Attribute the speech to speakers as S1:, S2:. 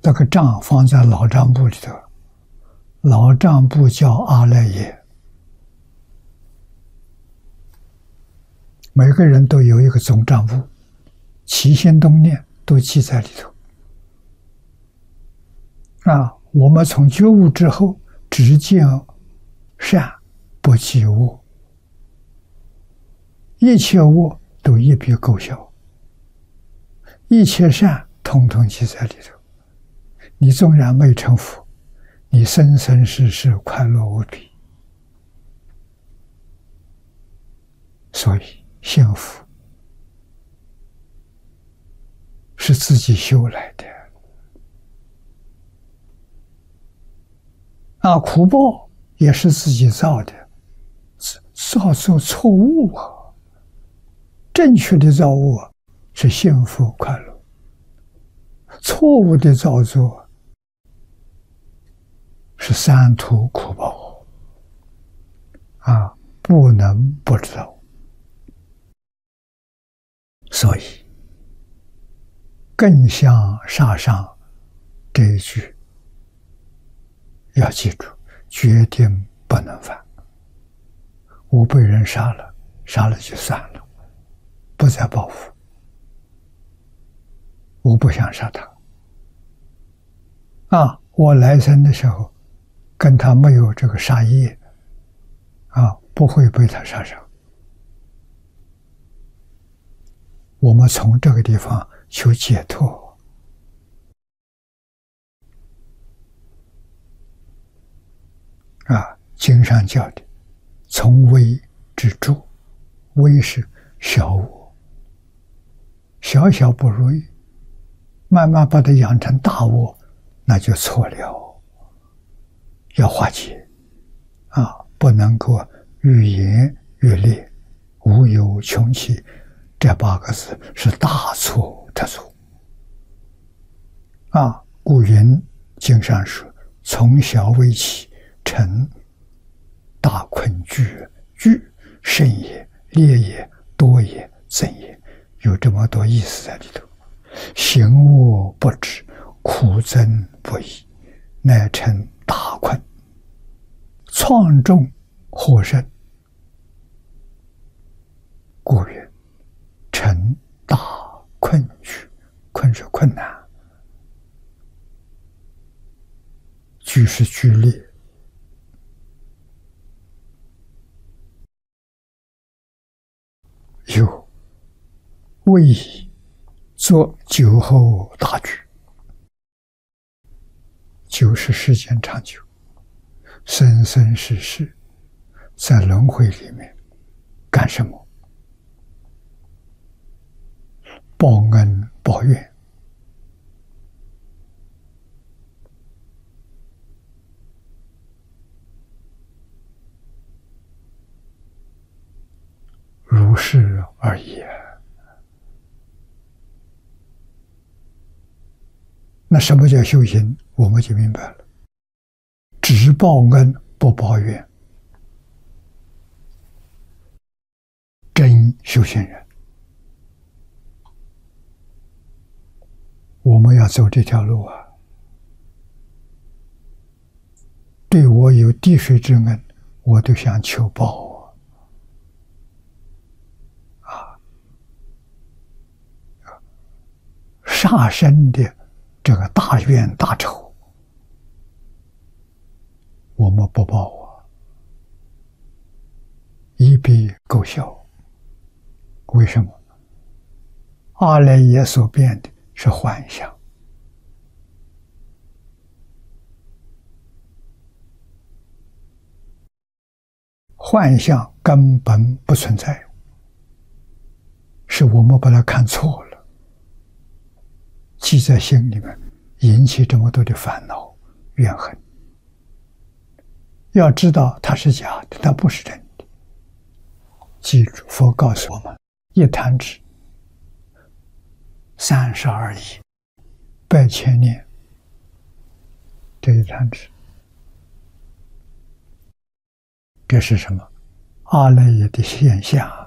S1: 这个账放在老账簿里头，老账簿叫阿赖耶，每个人都有一个总账簿，起心动念都记在里头。我们从觉悟之后，只见善，不记恶，一切恶都一笔勾销，一切善统统记在里头。你纵然没成佛，你生生世世快乐无比。所以幸福是自己修来的，苦报也是自己造的，造作错误啊。正确的造物是幸福快乐，错误的造作是三途苦报不能不知道。所以更像杀上这一句要记住，决定不能犯。我被人杀了，杀了就算了，不再报复。我不想杀他我来生的时候跟他没有这个杀业不会被他杀伤。我们从这个地方求解脱经上教的从微至著，微是小我，小小不如意，慢慢把它养成大我，那就错了。要化解不能够愈演愈烈，无有穷期。这8个字是大错特错故云经上说，从小为起，成大困具，具甚也，烈也，多也，增也，有这么多意思在里头。行恶不止，苦增不已，乃成大困，创众获胜。故曰成大困局，困是困难，局是剧烈。有为以作久后大局，久是时间长久，生生世世在轮回里面干什么？报恩报怨，如是而已。那什么叫修行？我们就明白了，只报恩不报怨，真修行人。我们要走这条路对我有滴水之恩，我都想求报杀生的这个大怨大仇，我们不报一笔勾销。为什么？阿赖耶所变的是幻象，幻象根本不存在，是我们把它看错了，记在心里面，引起这么多的烦恼怨恨。要知道它是假的，它不是真的。记住，佛告诉我们，一弹指32亿8千年，这一弹指，这是什么？阿赖耶的现象。